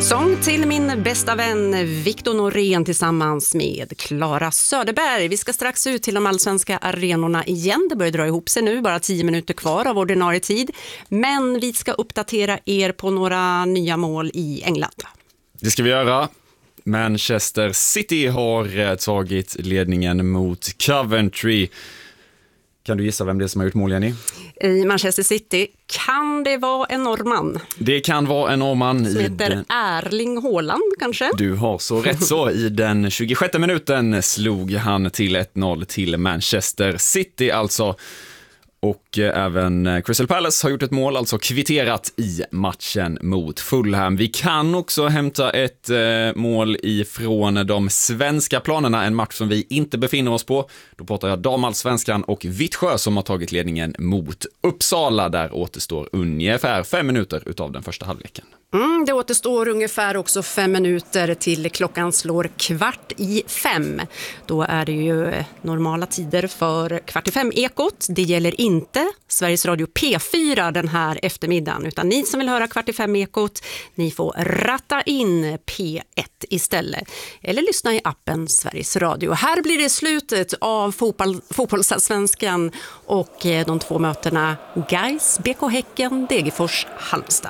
Sång till min bästa vän Victor Norén tillsammans med Klara Söderberg. Vi ska strax ut till de allsvenska arenorna igen. Det börjar dra ihop sig nu, bara 10 minuter kvar av ordinarie tid. Men vi ska uppdatera er på några nya mål i England. Det ska vi göra. Manchester City har tagit ledningen mot Coventry. Kan du gissa vem det är som har gjort mål, Jenny? I Manchester City kan det vara en norrman. Det kan vara en norrman. Som heter Erling Haaland kanske? Du har så rätt så. I den 26:e minuten slog han till 1-0 till Manchester City alltså. Och även Crystal Palace har gjort ett mål, alltså kvitterat i matchen mot Fulham. Vi kan också hämta ett mål ifrån de svenska planerna, en match som vi inte befinner oss på. Då pratar jag damallsvenskan och Vittsjö som har tagit ledningen mot Uppsala. Där återstår ungefär 5 minuter utav den första halvleken. Det återstår ungefär också 5 minuter till klockan slår 4:45. Då är det ju normala tider för 4:45-ekot. Det gäller inte Sveriges Radio P4 den här eftermiddagen, utan ni som vill höra 4:45-ekot, ni får ratta in P1 istället. Eller lyssna i appen Sveriges Radio. Här blir det slutet av fotbollsallsvenskan och de 2 mötena Gais, BK Häcken, Degerfors, Halmstad.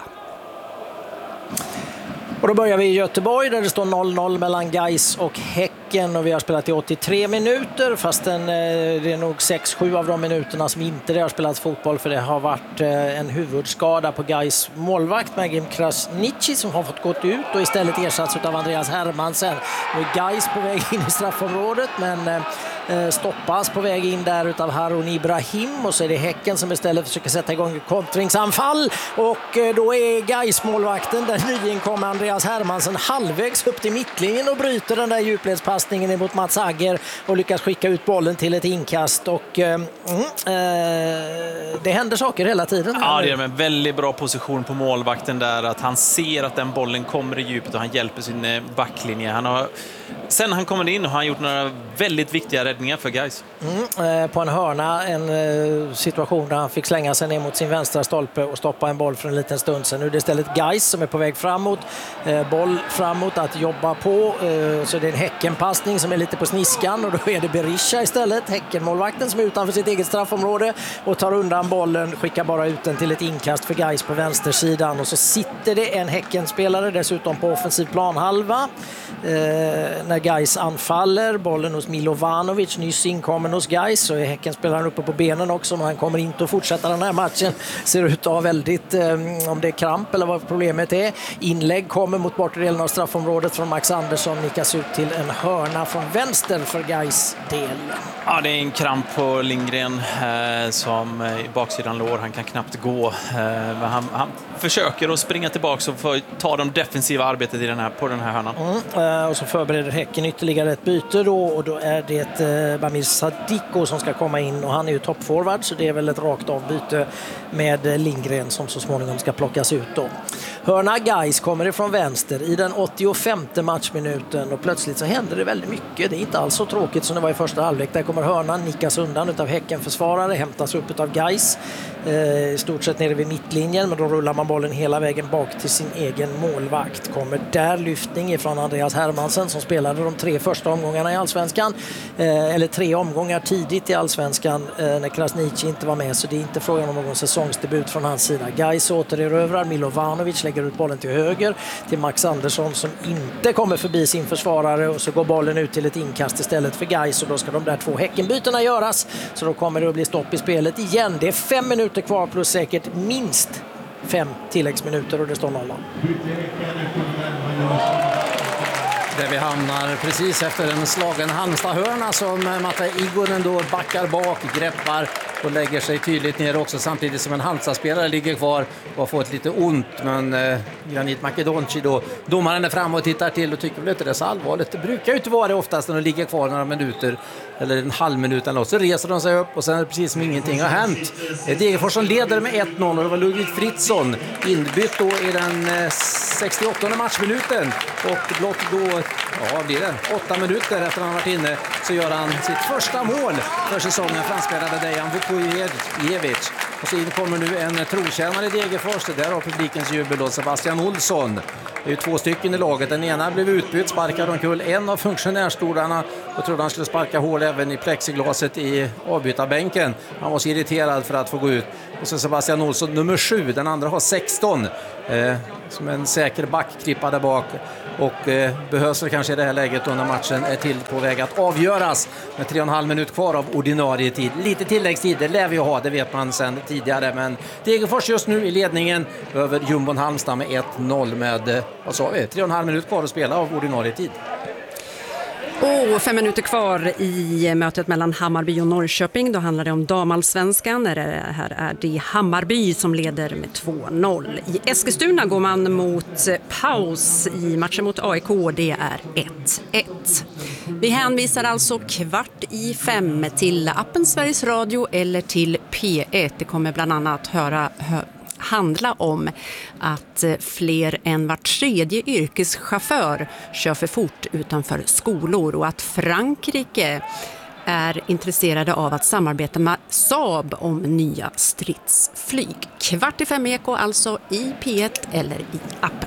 Och då börjar vi i Göteborg där det står 0-0 mellan Gais och Häcken och vi har spelat i 83 minuter fastän det är nog 6-7 av de minuterna som inte det har spelats fotboll för det har varit en huvudskada på Gais målvakt Magim Krasniqi som har fått gått ut och istället ersatts av Andreas Hermansen. Nu är Gais på väg in i straffområdet men stoppas på väg in där utav Harun Ibrahim och så är det Häcken som istället försöker sätta igång ett kontringsanfall och då är Gais målvakten där nyinkommer Andreas Hermansen halvvägs upp till mittlinjen och bryter den där djupledspassningen emot Mats Agger och lyckas skicka ut bollen till ett inkast och det händer saker hela tiden. Ja, det är en väldigt bra position på målvakten där att han ser att den bollen kommer i djupet och han hjälper sin backlinje. Sen han kommer in och har han gjort några väldigt viktiga räddningar för Gais. På en hörna, en situation där han fick slänga sig ner mot sin vänstra stolpe och stoppa en boll för en liten stund sedan. Nu är det istället Gais som är på väg framåt, boll framåt att jobba på. Så det är en Häckenpassning som är lite på sniskan och då är det Berisha istället, Häckenmålvakten som är utanför sitt eget straffområde och tar undan bollen, skickar bara ut den till ett inkast för Gais på vänstersidan och så sitter det en Häckenspelare dessutom på offensiv planhalva. När Gais anfaller, bollen hos Milovanovic, nyss inkommen hos Gais, så är Häckenspelaren uppe på benen också, men han kommer inte att fortsätta den här matchen. Ser ut att ha väldigt, om det är kramp eller vad problemet är. Inlägg kommer mot bortre delen av straffområdet från Max Andersson, nickas ut till en hörna från vänster för Gais del. Ja, det är en kramp på Lindgren som i baksidan lår, han kan knappt gå. Men han försöker att springa tillbaka och få ta de defensiva arbetet på den här hörnan. Och så förbereder Häcken ytterligare ett byte då och då är det Bamir Sadiko som ska komma in och han är ju toppforward så det är väl ett rakt avbyte med Lindgren som så småningom ska plockas ut då. Hörna Gais kommer ifrån vänster i den 85:e matchminuten och plötsligt så händer det väldigt mycket. Det är inte alls så tråkigt som det var i första halvlek. Där kommer hörnan, nickas undan utav Häckenförsvarare, hämtas upp utav Gais. I stort sett nere vid mittlinjen men då rullar man bollen hela vägen bak till sin egen målvakt. Kommer där lyftning ifrån Andreas Hermansen som spelade de 3 första omgångarna i Allsvenskan. Eller 3 omgångar tidigt i Allsvenskan när Krasniqi inte var med så det är inte frågan om någon säsongsdebut från hans sida. Gais återerövrar, Milovanovic lägger ut bollen till höger till Max Andersson som inte kommer förbi sin försvarare och så går bollen ut till ett inkast istället för Gais och då ska de där 2 Häckenbytena göras så då kommer det att bli stopp i spelet igen. Det är 5 minuter kvar plus säkert minst 5 tilläggsminuter och det står 0. Där vi hamnar precis efter en slagen Halmstad-hörna som Matta Igonen då backar bak, greppar och lägger sig tydligt ner också samtidigt som en Halmstad-spelare ligger kvar och har fått lite ont. Men Granit Makedonci då, domaren är fram och tittar till och tycker väl inte det är så allvarligt. Det brukar ju inte vara det oftast när de ligger kvar några minuter eller en halv minut eller något. Så reser de sig upp och sen är det precis som ingenting har hänt. Degerfors som leder med 1-0 och det var Ludvig Fritzson inbytt då i den 68:e matchminuten och blott då, blir det 8 minuter efter han varit inne så gör han sitt första mål för säsongen, framspelade Dejan Vukojevic. Och så kommer nu en trotjänare i Degerfors, där har publikens jubel då Sebastian Olsson. Det är ju 2 stycken i laget. Den ena blev utbytt, sparkade omkull en av funktionärstolarna och trodde han skulle sparka hål även i plexiglaset i avbytarbänken. Han var så irriterad för att få gå ut. Och så Sebastian Olsson nummer 7, den andra har 16 som en säker backklippa där bak. Och behövs väl kanske i det här läget då när matchen är till på väg att avgöras med 3,5 minut kvar av ordinarie tid. Lite tilläggstid, det lär vi ha, det vet man sedan tidigare. Men Degerfors just nu i ledningen över Jumbon Halmstad med 1-0 med, vad sa vi, 3,5 minut kvar att spela av ordinarie tid. Och 5 minuter kvar i mötet mellan Hammarby och Norrköping. Då handlar det om damallsvenskan. Här är det Hammarby som leder med 2-0. I Eskilstuna går man mot paus i matchen mot AIK. Det är 1-1. Vi hänvisar alltså 4:45 till appen Sveriges Radio eller till P1. Det kommer bland annat handla om att fler än var 3:e yrkeschaufför kör för fort utanför skolor och att Frankrike är intresserade av att samarbeta med Saab om nya stridsflyg. 4:45 Eko alltså i P1 eller i appen.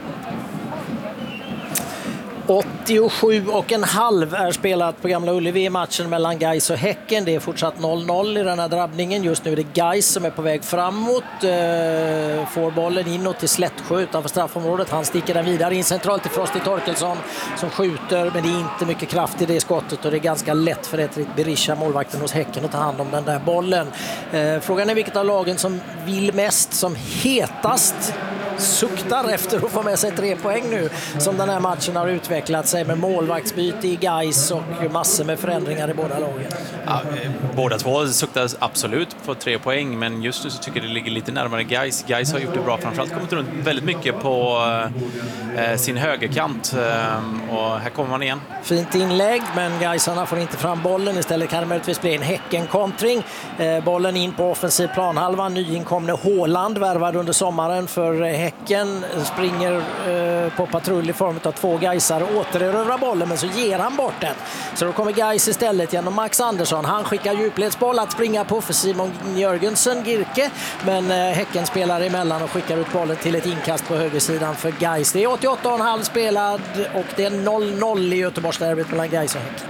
87,5 är spelat på Gamla Ullevi i matchen mellan Gais och Häcken. Det är fortsatt 0-0 i den här drabbningen. Just nu är det Gais som är på väg framåt. Får bollen inåt till Slättsjö utanför straffområdet. Han sticker den vidare in centralt till Frosty Torkelsson som skjuter, men det är inte mycket kraft i det skottet och det är ganska lätt för Edrit Berisha, målvakten hos Häcken, att ta hand om den där bollen. Frågan är vilket av lagen som vill mest, som hetast suktar efter att få med sig 3 poäng nu som den här matchen har utvecklat sig med målvaktsbyte i Gais och massor med förändringar i båda lagen. Ja, båda två suktar absolut på 3 poäng, men just nu så tycker jag det ligger lite närmare Gais. Gais har gjort det bra, framförallt kommit runt väldigt mycket på sin högerkant och här kommer man igen. Fint inlägg, men Gaisarna får inte fram bollen. Istället kan det möjligtvis bli en Häcken-kontring. Bollen in på offensiv planhalva. Nyinkomne Håland, värvad under sommaren för Häcken, springer på patrull i form av 2 Gaisare och återerövrar bollen, men så ger han bort den. Så då kommer Gais istället genom Max Andersson. Han skickar djupledsboll att springa på för Simon Jörgensen Girke, men Häcken spelar emellan och skickar ut bollen till ett inkast på högersidan för Gais. Det är 88,5 spelad och det är 0-0 i Göteborgsderbyt mellan Gais och Häcken.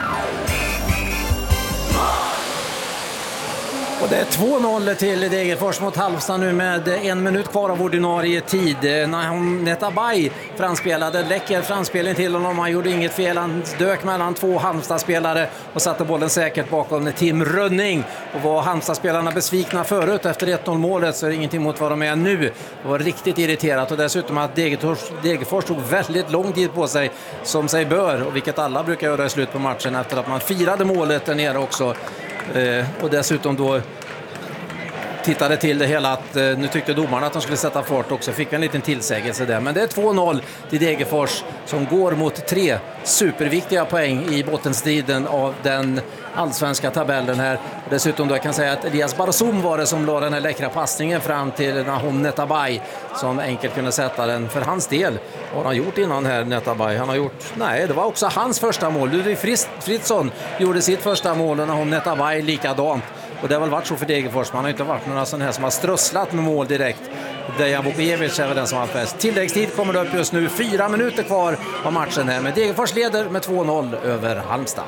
Och det är 2-0 till Degerfors mot Halmstad nu med 1 minut kvar av ordinarie tid. Nahom Netabay framspelade, läcker framspelning till honom. Han gjorde inget fel, han dök mellan 2 Halmstad-spelare och satte bollen säkert bakom Tim Rönning. Och var Halmstad-spelarna besvikna förut efter 1-0-målet så är det ingenting mot vad de är nu. Det var riktigt irriterat och dessutom att Degerfors tog väldigt lång tid på sig som sig bör, och vilket alla brukar göra i slut på matchen efter att man firade målet där nere också. Och dessutom då tittade till det hela att nu tyckte domarna att de skulle sätta fart också. Fick en liten tillsägelse där. Men det är 2-0 till Degerfors som går mot 3 superviktiga poäng i bottenstriden av den allsvenska tabellen här. Dessutom då jag kan säga att Elias Barzoum var det som la den här läckra passningen fram till Nahom Netabay som enkelt kunde sätta den för hans del. Vad har han gjort innan här, Netabay? Han har gjort, nej, det var också hans första mål. Ludvig Fritzson gjorde sitt första mål och Nahom Netabay likadant. Och det har väl varit så för Degerfors. Man har inte varit några sådana här som har strösslat med mål direkt. Dejan Vukojevic är väl den som har bäst. Tilläggstid kommer det upp just nu. 4 minuter kvar av matchen här. Men Degerfors leder med 2-0 över Halmstad.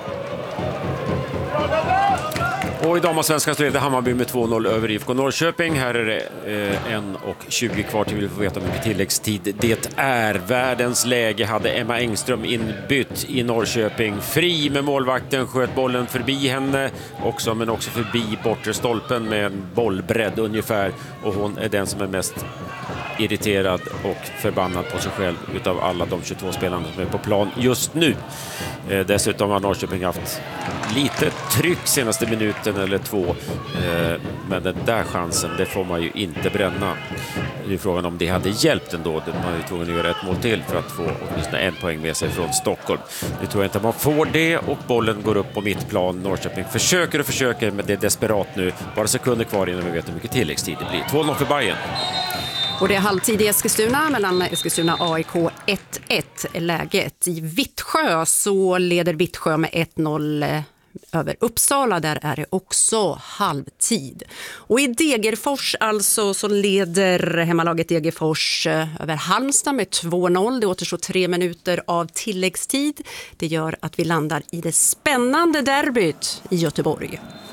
Och i damallsvenskan så leder Hammarby med 2-0 över IFK Norrköping. Här är det 1:20 kvar till vi får veta hur mycket tilläggstid det är. Världens läge hade Emma Engström inbytt i Norrköping. Fri med målvakten, sköt bollen förbi henne också, men också förbi bortre stolpen med en bollbredd ungefär. Och hon är den som är mest irriterad och förbannad på sig själv utav alla de 22 spelarna som är på plan just nu. Dessutom har Norrköping haft lite tryck senaste minuten eller 2, men den där chansen, det får man ju inte bränna. Det är frågan om det hade hjälpt ändå. Man är ju tvungen att göra ett mål till för att få åtminstone 1 poäng med sig från Stockholm. Nu tror jag inte att man får det och bollen går upp på mittplan. Norrköping försöker, men det är desperat nu. Bara sekunder kvar innan vi vet hur mycket tilläggstid det blir. 2-0 för Bayern. Och det är halvtid i Eskilstuna mellan Eskilstuna AIK 1-1 läget. I Vittsjö så leder Vittsjö med 1-0 över Uppsala. Där är det också halvtid. Och i Degerfors alltså så leder hemmalaget Degerfors över Halmstad med 2-0. Det återstår 3 minuter av tilläggstid. Det gör att vi landar i det spännande derbyt i Göteborg.